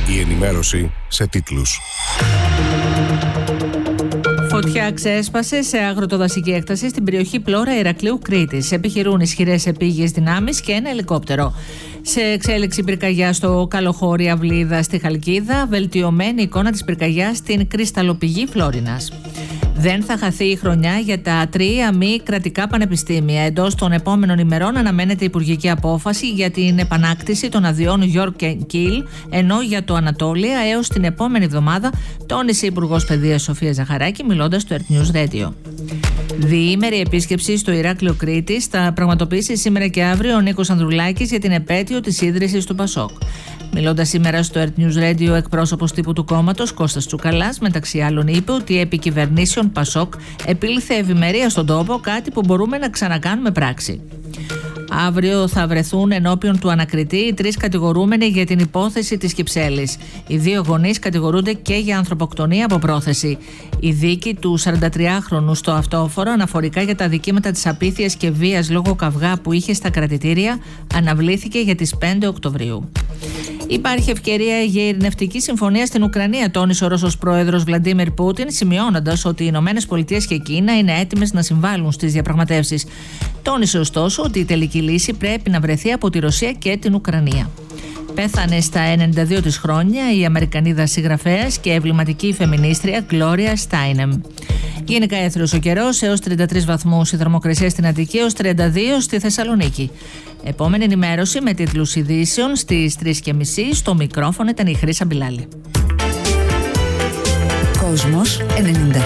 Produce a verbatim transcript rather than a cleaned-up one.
Η ενημέρωση σε τίτλους. Φωτιά ξέσπασε σε αγροτοδασική έκταση στην περιοχή Πλώρα Ηρακλείου Κρήτης. Επιχειρούν ισχυρές επίγειες δυνάμεις και ένα ελικόπτερο. Σε εξέλιξη πυρκαγιά στο Καλοχώρι Αυλίδα στη Χαλκίδα, βελτιωμένη εικόνα της πυρκαγιάς στην κρυσταλλοπηγή Φλόρινας. Δεν θα χαθεί η χρονιά για τα τρία μη κρατικά πανεπιστήμια. Εντός των επόμενων ημερών αναμένεται υπουργική απόφαση για την επανάκτηση των αδειών Γιόρκ και Κιλ, ενώ για το Ανατόλια έως την επόμενη εβδομάδα, τόνισε η Υπουργός Παιδείας Σοφία Ζαχαράκη μιλώντας στο Earth News Radio. Διήμερη επίσκεψη στο Ηράκλειο Κρήτης θα πραγματοποιήσει σήμερα και αύριο ο Νίκος Ανδρουλάκης για την επέτειο της ίδρυσης του Πασόκ. Μιλώντας σήμερα στο Earth News Radio, εκπρόσωπος τύπου του κόμματος Κώστας Τσουκαλάς, μεταξύ άλλων, είπε ότι επί κυβερνήσεων Πασόκ επήλθε ευημερία στον τόπο, κάτι που μπορούμε να ξανακάνουμε πράξη. Αύριο θα βρεθούν ενώπιον του ανακριτή οι τρεις κατηγορούμενοι για την υπόθεση της Κυψέλης. Οι δύο γονείς κατηγορούνται και για ανθρωποκτονία από πρόθεση. Η δίκη του σαραντατριάχρονου στο αυτόφορο αναφορικά για τα δικήματα της απίθειας και βίας λόγω καυγά που είχε στα κρατητήρια αναβλήθηκε για τις πέντε Οκτωβρίου. Υπάρχει ευκαιρία για ειρηνευτική συμφωνία στην Ουκρανία, τόνισε ο Ρώσος πρόεδρος Βλαντίμιρ Πούτιν, σημειώνοντας ότι οι Ηνωμένες Πολιτείες και η Κίνα είναι έτοιμες να συμβάλλουν στις διαπραγματεύσεις. Τόνισε ωστόσο ότι η τελική λύση πρέπει να βρεθεί από τη Ρωσία και την Ουκρανία. Πέθανε στα ενενήντα δύο της χρόνια η Αμερικανίδα συγγραφέας και εμβληματική φεμινίστρια Γκλώρια Στάινεμ. Γενικά έθριος ο καιρός, έως τριάντα τρεις βαθμούς η θερμοκρασία στην Αττική, έως τριάντα δύο στη Θεσσαλονίκη. Επόμενη ενημέρωση με τίτλους ειδήσεων στις τρεις και μισή. Στο μικρόφωνο ήταν η Χρύσα Μπιλάλη. Κόσμος ενενήντα